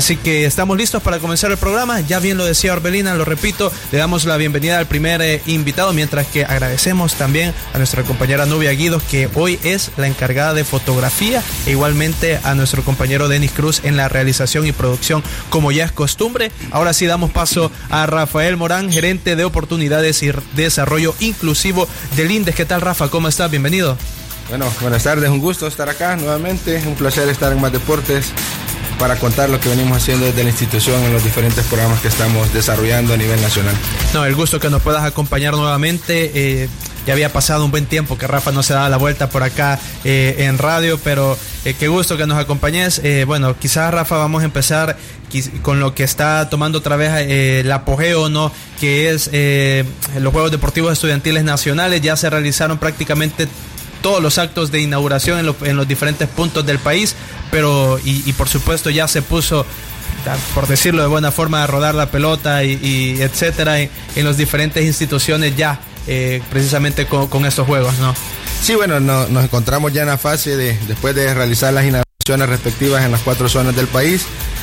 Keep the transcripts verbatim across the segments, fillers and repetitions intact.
Así que estamos listos para comenzar el programa. Ya bien lo decía Orbelina, lo repito, le damos la bienvenida al primer eh, invitado, mientras que agradecemos también a nuestra compañera Nubia Guidos, que hoy es la encargada de fotografía, e igualmente a nuestro compañero Denis Cruz en la realización y producción, como ya es costumbre. Ahora sí damos paso a Rafael Morán, gerente de oportunidades y desarrollo inclusivo del INDES. ¿Qué tal, Rafa? ¿Cómo estás? Bienvenido. Bueno, buenas tardes, un gusto estar acá nuevamente, un placer estar en Más Deportes para contar lo que venimos haciendo desde la institución en los diferentes programas que estamos desarrollando a nivel nacional. No, el gusto que nos puedas acompañar nuevamente. Eh, ya había pasado un buen tiempo que Rafa no se daba la vuelta por acá eh, en radio, pero eh, qué gusto que nos acompañes. Eh, bueno, quizás, Rafa, vamos a empezar con lo que está tomando otra vez eh, el apogeo, ¿no? Que es eh, los Juegos Deportivos Estudiantiles Nacionales. Ya se realizaron prácticamente todos los actos de inauguración en, lo, en los diferentes puntos del país, pero y, y por supuesto ya se puso, por decirlo de buena forma, a rodar la pelota y, y etcétera en, en las diferentes instituciones ya eh, precisamente con, con estos juegos, ¿no? Sí, bueno, no, nos encontramos ya en la fase de, después de realizar las inauguraciones respectivas en las cuatro zonas del país,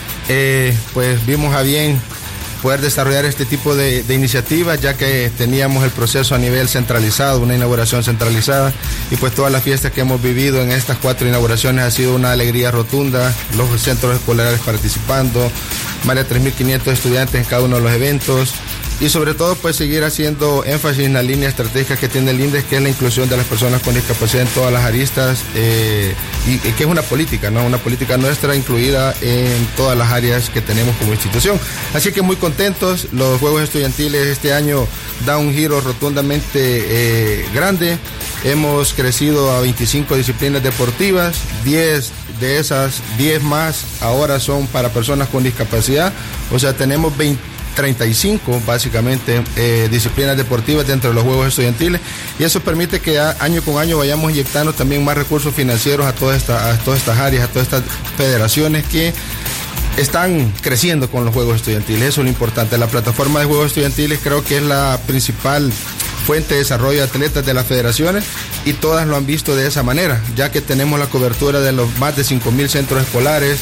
eh, pues vimos a bien poder desarrollar este tipo de, de iniciativas, ya que teníamos el proceso a nivel centralizado, una inauguración centralizada, y pues todas las fiestas que hemos vivido en estas cuatro inauguraciones ha sido una alegría rotunda, los centros escolares participando, más de tres mil quinientos estudiantes en cada uno de los eventos, y sobre todo pues seguir haciendo énfasis en la línea estratégica que tiene el INDES, que es la inclusión de las personas con discapacidad en todas las aristas, eh, y, y que es una política, ¿no? Una política nuestra incluida en todas las áreas que tenemos como institución. Así que muy contentos, los Juegos Estudiantiles este año dan un giro rotundamente eh, grande, hemos crecido a veinticinco disciplinas deportivas, diez de esas, diez más ahora son para personas con discapacidad, o sea tenemos veinte treinta y cinco básicamente eh, disciplinas deportivas dentro de los Juegos Estudiantiles, y eso permite que a, año con año vayamos inyectando también más recursos financieros a todas esta, a todas estas áreas, a todas estas federaciones que están creciendo con los Juegos Estudiantiles. Eso es lo importante. La plataforma de Juegos Estudiantiles creo que es la principal fuente de desarrollo de atletas de las federaciones, y todas lo han visto de esa manera, ya que tenemos la cobertura de los más de cinco mil centros escolares,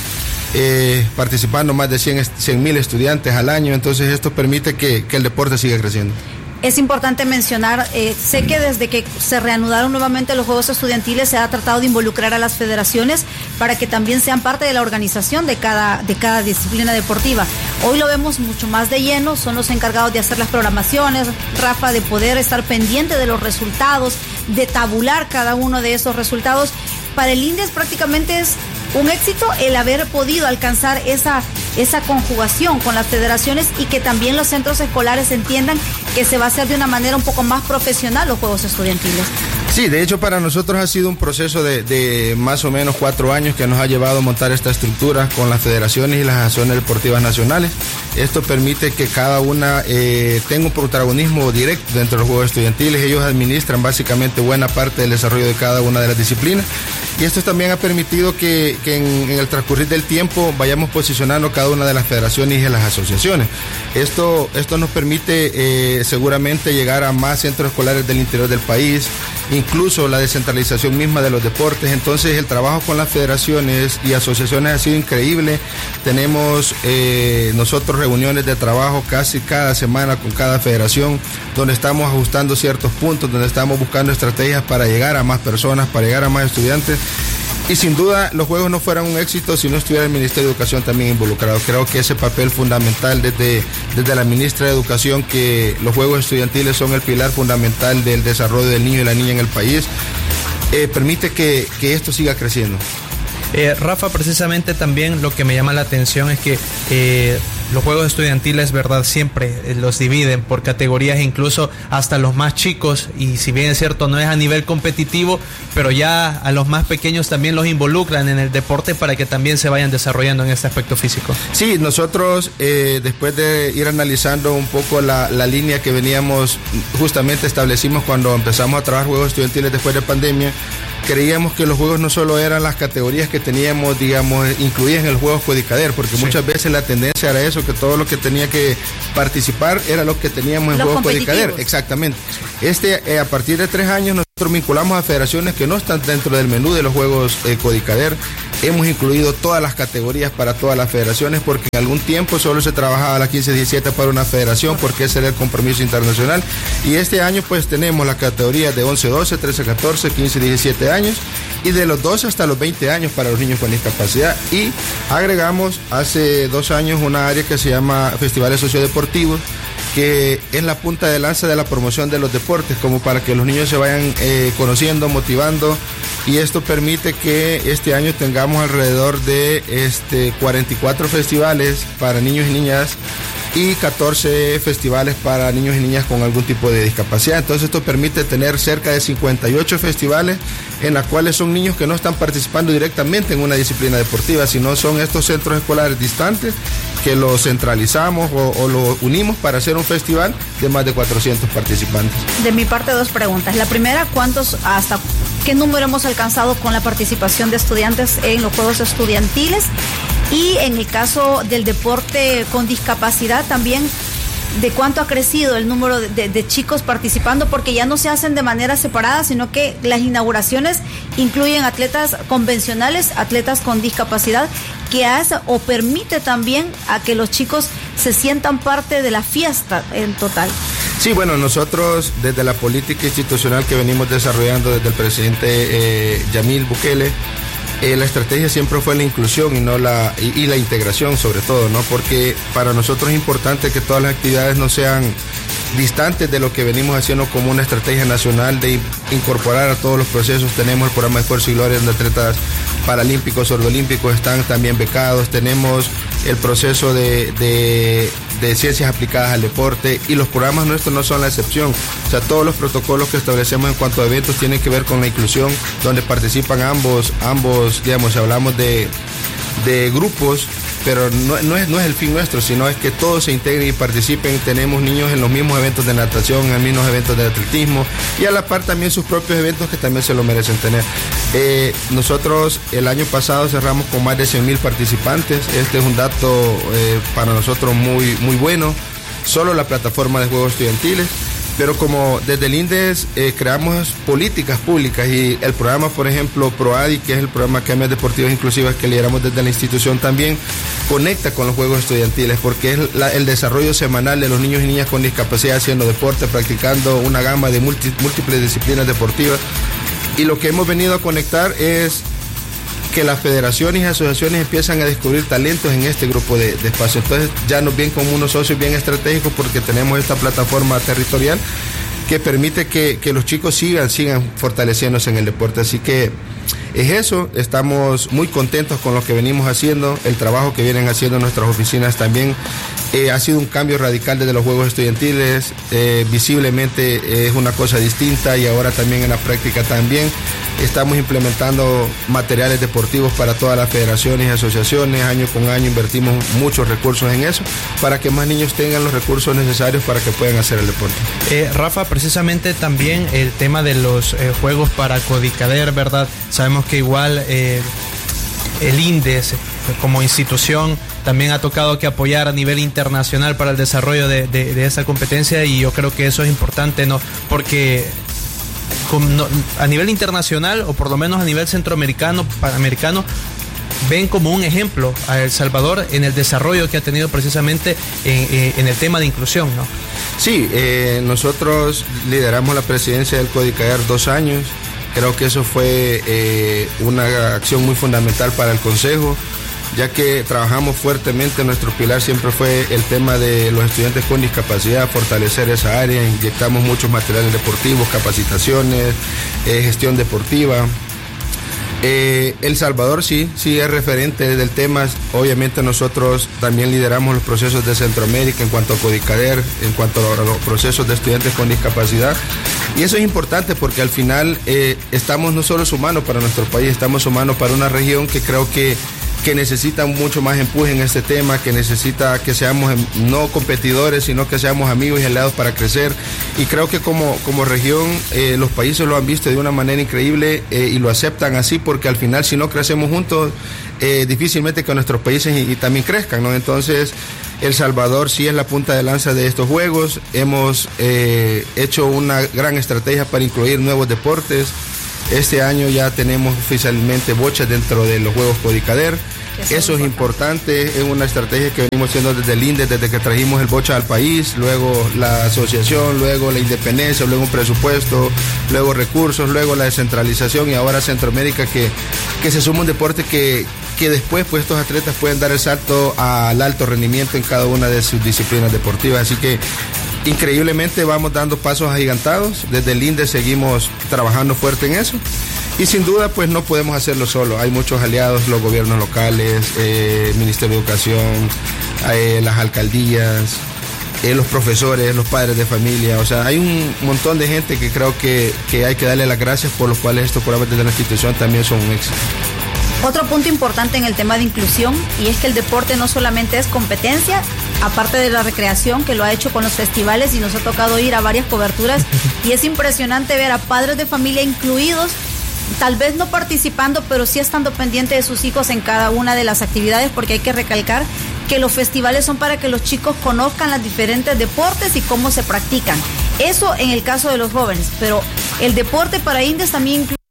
Eh, participando más de cien mil estudiantes al año. Entonces esto permite que, que el deporte siga creciendo. Es importante mencionar, eh, sé que desde que se reanudaron nuevamente los Juegos Estudiantiles se ha tratado de involucrar a las federaciones para que también sean parte de la organización de cada, de cada disciplina deportiva. Hoy lo vemos mucho más de lleno, son los encargados de hacer las programaciones, Rafa, de poder estar pendiente de los resultados, de tabular cada uno de esos resultados. Para el INDES prácticamente es un éxito el haber podido alcanzar esa, esa conjugación con las federaciones, y que también los centros escolares entiendan que se va a hacer de una manera un poco más profesional los Juegos Estudiantiles. Sí, de hecho para nosotros ha sido un proceso de, de más o menos cuatro años que nos ha llevado a montar esta estructura con las federaciones y las asociaciones deportivas nacionales. Esto permite que cada una eh, tenga un protagonismo directo dentro de los Juegos Estudiantiles. Ellos administran básicamente buena parte del desarrollo de cada una de las disciplinas, y esto también ha permitido que, que en, en el transcurrir del tiempo vayamos posicionando cada una de las federaciones y de las asociaciones. Esto, esto nos permite eh, seguramente llegar a más centros escolares del interior del país, incluso la descentralización misma de los deportes. Entonces el trabajo con las federaciones y asociaciones ha sido increíble. Tenemos eh, nosotros reuniones de trabajo casi cada semana con cada federación, donde estamos ajustando ciertos puntos, donde estamos buscando estrategias para llegar a más personas, para llegar a más estudiantes. Y sin duda los Juegos no fueran un éxito si no estuviera el Ministerio de Educación también involucrado. Creo que ese papel fundamental desde, desde la ministra de Educación, que los Juegos Estudiantiles son el pilar fundamental del desarrollo del niño y la niña en el país, eh, permite que, que esto siga creciendo. Eh, Rafa, precisamente también lo que me llama la atención es que eh, los Juegos Estudiantiles, verdad, siempre eh, los dividen por categorías, incluso hasta los más chicos, y si bien es cierto no es a nivel competitivo, pero ya a los más pequeños también los involucran en el deporte para que también se vayan desarrollando en este aspecto físico. Sí, nosotros eh, después de ir analizando un poco la, la línea que veníamos, justamente establecimos cuando empezamos a trabajar Juegos Estudiantiles después de pandemia, creíamos que los juegos no solo eran las categorías que teníamos, digamos, incluidas en el juego Codicader, porque sí, muchas veces la tendencia era eso, que todo lo que tenía que participar era lo que teníamos en juego Codicader. Exactamente. Este, eh, a partir de tres años nosotros vinculamos a federaciones que no están dentro del menú de los juegos eh, Codicader, hemos incluido todas las categorías para todas las federaciones, porque en algún tiempo solo se trabajaba la quince diecisiete para una federación, porque ese era el compromiso internacional, y este año pues tenemos las categorías de once doce, trece catorce, quince diecisiete años, y de los doce hasta los veinte años para los niños con discapacidad, y agregamos hace dos años una área que se llama Festivales Sociodeportivos, que es la punta de lanza de la promoción de los deportes, como para que los niños se vayan eh, conociendo, motivando, y esto permite que este año tengamos alrededor de este, cuarenta y cuatro festivales para niños y niñas y catorce festivales para niños y niñas con algún tipo de discapacidad. Entonces esto permite tener cerca de cincuenta y ocho festivales en las cuales son niños que no están participando directamente en una disciplina deportiva, sino son estos centros escolares distantes que los centralizamos o, o lo unimos para hacer un festival de más de cuatrocientos participantes. De mi parte, dos preguntas. La primera, ¿cuántos, hasta qué número hemos alcanzado con la participación de estudiantes en los Juegos Estudiantiles? Y en el caso del deporte con discapacidad también, ¿de cuánto ha crecido el número de, de, de chicos participando? Porque ya no se hacen de manera separada, sino que las inauguraciones incluyen atletas convencionales, atletas con discapacidad, que hace o permite también a que los chicos se sientan parte de la fiesta en total. Sí, bueno, nosotros desde la política institucional que venimos desarrollando desde el presidente eh, Yamil Bukele, Eh, la estrategia siempre fue la inclusión y no la y, y la integración, sobre todo, ¿no? Porque para nosotros es importante que todas las actividades no sean distantes de lo que venimos haciendo como una estrategia nacional de incorporar a todos los procesos. Tenemos el programa de Esfuerzo y Gloria, donde atletas paralímpicos, sordoolímpicos están también becados. Tenemos el proceso de, de, de ciencias aplicadas al deporte, y los programas nuestros no son la excepción. O sea, todos los protocolos que establecemos en cuanto a eventos tienen que ver con la inclusión, donde participan ambos, ambos, digamos, hablamos de, de grupos, pero no, no, es, no es el fin nuestro, sino es que todos se integren y participen. Tenemos niños en los mismos eventos de natación, en los mismos eventos de atletismo, y a la par también sus propios eventos que también se lo merecen tener. Eh, nosotros el año pasado cerramos con más de cien mil participantes. Este es un dato eh, para nosotros muy, muy bueno, solo la plataforma de Juegos Estudiantiles. Pero como desde el INDES eh, creamos políticas públicas, y el programa, por ejemplo, PROADI, que es el programa de Academias Deportivas Inclusivas que lideramos desde la institución, también conecta con los Juegos Estudiantiles, porque es la, el desarrollo semanal de los niños y niñas con discapacidad haciendo deporte, practicando una gama de multi, múltiples disciplinas deportivas. Y lo que hemos venido a conectar es que las federaciones y asociaciones empiezan a descubrir talentos en este grupo de, de espacios. Entonces ya nos ven como unos socios bien estratégicos, porque tenemos esta plataforma territorial que permite que, que los chicos sigan, sigan fortaleciéndose en el deporte. Así que es eso, estamos muy contentos con lo que venimos haciendo, el trabajo que vienen haciendo nuestras oficinas también. Eh, ha sido un cambio radical desde los Juegos Estudiantiles, eh, visiblemente eh, es una cosa distinta, y ahora también en la práctica también. Estamos implementando materiales deportivos para todas las federaciones y asociaciones. Año con año invertimos muchos recursos en eso, para que más niños tengan los recursos necesarios para que puedan hacer el deporte. Eh, Rafa, precisamente también el tema de los eh, juegos para CODICADER, ¿verdad? Sabemos que igual eh, el INDES como institución también ha tocado que apoyar a nivel internacional para el desarrollo de, de, de esa competencia, y yo creo que eso es importante, ¿no? Porque con, no, a nivel internacional, o por lo menos a nivel centroamericano, panamericano, ven como un ejemplo a El Salvador en el desarrollo que ha tenido precisamente en, en el tema de inclusión, ¿no? Sí, eh, nosotros lideramos la presidencia del CODICADER dos años. Creo que eso fue eh, una acción muy fundamental para el Consejo, ya que trabajamos fuertemente. Nuestro pilar siempre fue el tema de los estudiantes con discapacidad, fortalecer esa área. Inyectamos muchos materiales deportivos, capacitaciones, eh, gestión deportiva. Eh, El Salvador sí, sí es referente del tema. Obviamente nosotros también lideramos los procesos de Centroamérica en cuanto a CODICADER, en cuanto a los procesos de estudiantes con discapacidad. Y eso es importante, porque al final eh, estamos no solo sumando para nuestro país, estamos sumando para una región que creo que que necesita mucho más empuje en este tema, que necesita que seamos no competidores, sino que seamos amigos y aliados para crecer. Y creo que como, como región eh, los países lo han visto de una manera increíble eh, y lo aceptan así, porque al final si no crecemos juntos, eh, difícilmente que nuestros países y, y también crezcan, ¿no? Entonces El Salvador sí es la punta de lanza de estos juegos. Hemos eh, hecho una gran estrategia para incluir nuevos deportes. Este año ya tenemos oficialmente bochas dentro de los Juegos Codicader. Eso, Eso es importante, es una estrategia que venimos haciendo desde el INDES, desde que trajimos el bocha al país, luego la asociación, luego la independencia, luego un presupuesto, luego recursos, luego la descentralización y ahora Centroamérica que, que se suma un deporte que, que después pues estos atletas pueden dar el salto al alto rendimiento en cada una de sus disciplinas deportivas. Así que increíblemente vamos dando pasos agigantados, desde el INDES seguimos trabajando fuerte en eso. Y sin duda, pues no podemos hacerlo solo. Hay muchos aliados, los gobiernos locales, eh, Ministerio de Educación, eh, las alcaldías, eh, los profesores, los padres de familia. O sea, hay un montón de gente que creo que, que hay que darle las gracias por los cuales estos programas de la institución también son un éxito. Otro punto importante en el tema de inclusión, y es que el deporte no solamente es competencia, aparte de la recreación, que lo ha hecho con los festivales y nos ha tocado ir a varias coberturas, y es impresionante ver a padres de familia incluidos, tal vez no participando, pero sí estando pendiente de sus hijos en cada una de las actividades, porque hay que recalcar que los festivales son para que los chicos conozcan los diferentes deportes y cómo se practican. Eso en el caso de los jóvenes, pero el deporte para INDES también incluye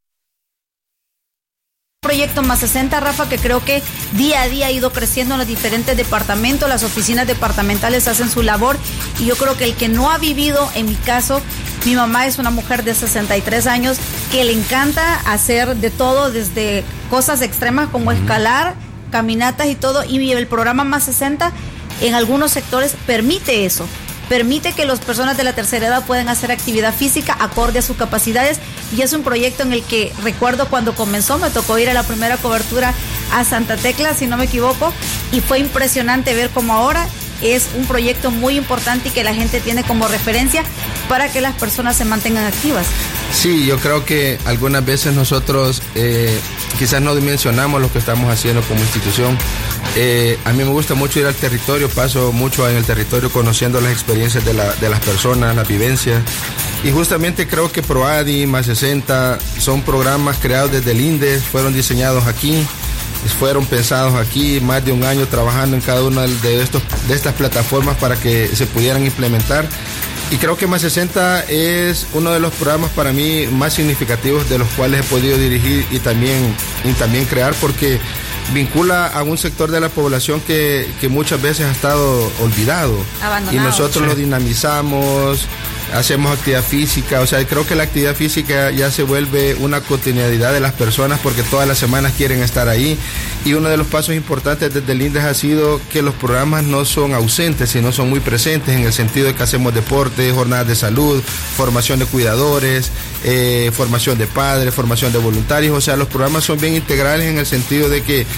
proyecto más sesenta, Rafa, que creo que día a día ha ido creciendo en los diferentes departamentos, las oficinas departamentales hacen su labor, y yo creo que el que no ha vivido, en mi caso, mi mamá es una mujer de sesenta y tres años que le encanta hacer de todo, desde cosas extremas como escalar, caminatas y todo, y el programa más sesenta en algunos sectores permite eso. Permite que las personas de la tercera edad puedan hacer actividad física acorde a sus capacidades, y es un proyecto en el que recuerdo cuando comenzó, me tocó ir a la primera cobertura a Santa Tecla, si no me equivoco, y fue impresionante ver cómo ahora es un proyecto muy importante y que la gente tiene como referencia para que las personas se mantengan activas. Sí, yo creo que algunas veces nosotros eh, quizás no dimensionamos lo que estamos haciendo como institución. Eh, a mí me gusta mucho ir al territorio, paso mucho en el territorio conociendo las experiencias de, la, de las personas, las vivencias, y justamente creo que ProAdi, más sesenta, son programas creados desde el INDES, fueron diseñados aquí, fueron pensados aquí, más de un año trabajando en cada una de, estos, de estas plataformas para que se pudieran implementar. Y creo que más sesenta es uno de los programas para mí más significativos de los cuales he podido dirigir y también, y también crear, porque vincula a un sector de la población que, que muchas veces ha estado olvidado. Abandonado. Y nosotros sí lo dinamizamos, hacemos actividad física, o sea, creo que la actividad física ya se vuelve una cotidianidad de las personas porque todas las semanas quieren estar ahí, y uno de los pasos importantes desde el INDES ha sido que los programas no son ausentes, sino son muy presentes en el sentido de que hacemos deporte, jornadas de salud, formación de cuidadores, eh, formación de padres, formación de voluntarios, o sea, los programas son bien integrales en el sentido de que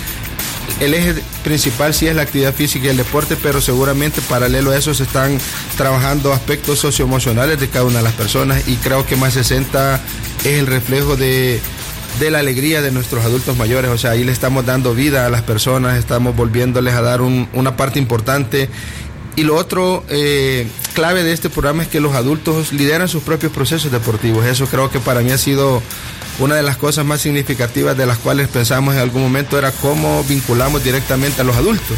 el eje principal sí es la actividad física y el deporte, pero seguramente paralelo a eso se están trabajando aspectos socioemocionales de cada una de las personas, y creo que más sesenta es el reflejo de, de la alegría de nuestros adultos mayores. O sea, ahí le estamos dando vida a las personas, estamos volviéndoles a dar un, una parte importante. Y lo otro eh, clave de este programa es que los adultos lideran sus propios procesos deportivos. Eso creo que para mí ha sido una de las cosas más significativas de las cuales pensamos en algún momento, era cómo vinculamos directamente a los adultos.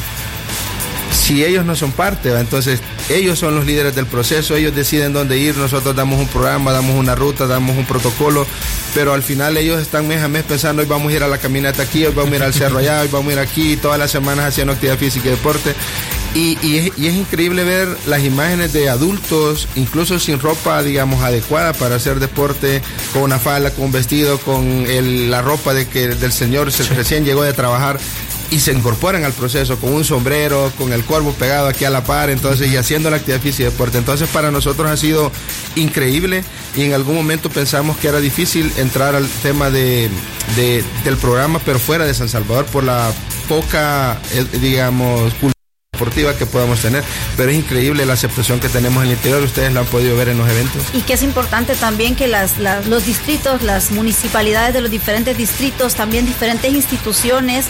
Si ellos no son parte, ¿va? Entonces ellos son los líderes del proceso, ellos deciden dónde ir, nosotros damos un programa, damos una ruta, damos un protocolo, pero al final ellos están mes a mes pensando, hoy vamos a ir a la caminata aquí, hoy vamos a ir al cerro allá, hoy vamos a ir aquí, todas las semanas haciendo actividad física y deporte. Y, y, es, y es increíble ver las imágenes de adultos, incluso sin ropa, digamos, adecuada para hacer deporte, con una falda, con un vestido, con el, la ropa de que del señor se, sí. recién llegó de trabajar, y se incorporan al proceso con un sombrero, con el cuervo pegado aquí a la par, entonces, y haciendo la actividad física y deporte. Entonces, para nosotros ha sido increíble, y en algún momento pensamos que era difícil entrar al tema de, de del programa, pero fuera de San Salvador, por la poca, eh, digamos, cultura deportiva que podamos tener, pero es increíble la aceptación que tenemos en el interior, ustedes la han podido ver en los eventos. Y que es importante también que las, las, los distritos, las municipalidades de los diferentes distritos, también diferentes instituciones,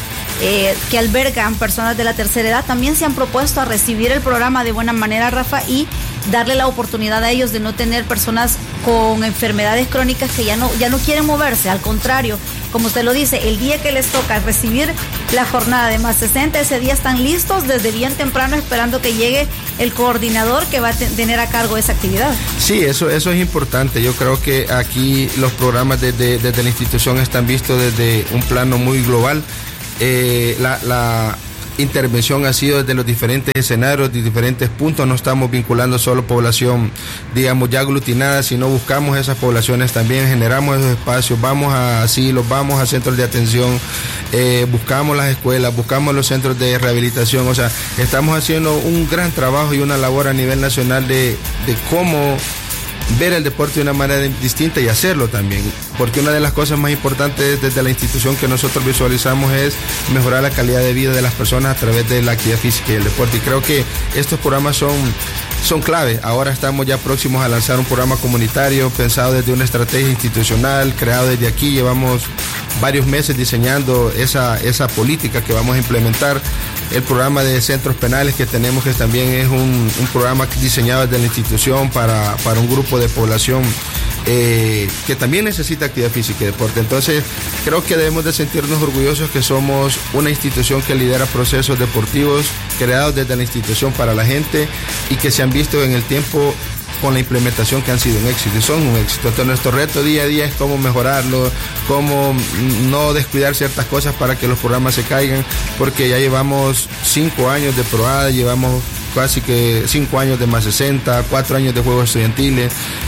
eh, que albergan personas de la tercera edad también se han propuesto a recibir el programa de buena manera, Rafa, y darle la oportunidad a ellos de no tener personas con enfermedades crónicas que ya no, ya no quieren moverse. Al contrario, como usted lo dice, el día que les toca recibir la jornada de más sesenta, ese día están listos desde bien temprano esperando que llegue el coordinador que va a tener a cargo esa actividad. Sí, eso, eso es importante. Yo creo que aquí los programas desde, desde la institución están vistos desde un plano muy global. Eh, la, la intervención ha sido desde los diferentes escenarios, de diferentes puntos. No estamos vinculando solo población, digamos, ya aglutinada, sino buscamos esas poblaciones también, generamos esos espacios, vamos a asilos, vamos a centros de atención, eh, buscamos las escuelas, buscamos los centros de rehabilitación. O sea, estamos haciendo un gran trabajo y una labor a nivel nacional de, de cómo ver el deporte de una manera distinta y hacerlo también, porque una de las cosas más importantes desde la institución que nosotros visualizamos es mejorar la calidad de vida de las personas a través de la actividad física y el deporte, y creo que estos programas son, son clave. Ahora estamos ya próximos a lanzar un programa comunitario pensado desde una estrategia institucional, creado desde aquí. Llevamos varios meses diseñando esa, esa política que vamos a implementar. El programa de centros penales que tenemos, que también es un, un programa diseñado desde la institución para, para un grupo de población eh, que también necesita actividad física y deporte. Entonces, creo que debemos de sentirnos orgullosos que somos una institución que lidera procesos deportivos creados desde la institución para la gente y que se han visto en el tiempo con la implementación que han sido un éxito y son un éxito. Entonces nuestro reto día a día es cómo mejorarlo, cómo no descuidar ciertas cosas para que los programas se caigan, porque ya llevamos cinco años de PROADA, llevamos casi que cinco años de más sesenta, cuatro años de juegos estudiantiles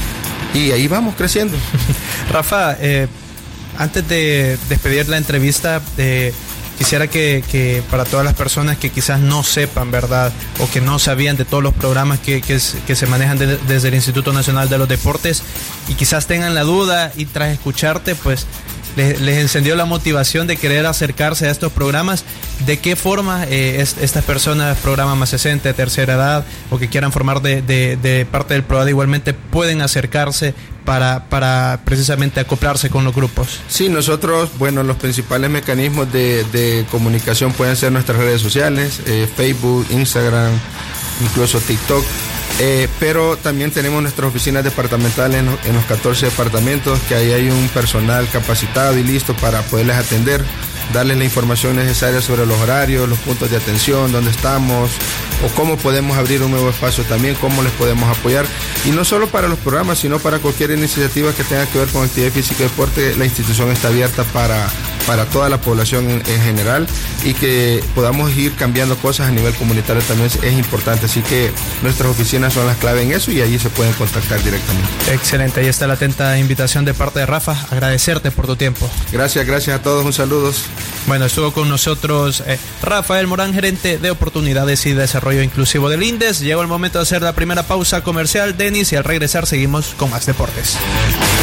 y ahí vamos creciendo. Rafa, eh, antes de despedir la entrevista, eh, quisiera que, que para todas las personas que quizás no sepan, ¿verdad?, o que no sabían de todos los programas que, que, que se manejan de, desde el Instituto Nacional de los Deportes y quizás tengan la duda y tras escucharte, pues les, les encendió la motivación de querer acercarse a estos programas. ¿De qué forma eh, es, estas personas, programa más sesenta, de tercera edad, o que quieran formar de, de, de parte del PROADA, igualmente pueden acercarse para, para precisamente acoplarse con los grupos? Sí, nosotros, bueno, los principales mecanismos de, de comunicación pueden ser nuestras redes sociales, eh, Facebook, Instagram, incluso TikTok. Eh, pero también tenemos nuestras oficinas departamentales en, en los catorce departamentos, que ahí hay un personal capacitado y listo para poderles atender, darles la información necesaria sobre los horarios, los puntos de atención, dónde estamos, o cómo podemos abrir un nuevo espacio también, cómo les podemos apoyar. Y no solo para los programas, sino para cualquier iniciativa que tenga que ver con actividad física y deporte. La institución está abierta para, para toda la población en, en general, y que podamos ir cambiando cosas a nivel comunitario también es importante. Así que nuestras oficinas son las clave en eso y allí se pueden contactar directamente. Excelente, ahí está la atenta invitación de parte de Rafa. Agradecerte por tu tiempo. Gracias, gracias a todos, un saludo. Bueno, estuvo con nosotros eh, Rafael Morán, gerente de oportunidades y desarrollo inclusivo del INDES. Llegó el momento de hacer la primera pausa comercial, Denis, y al regresar seguimos con más deportes.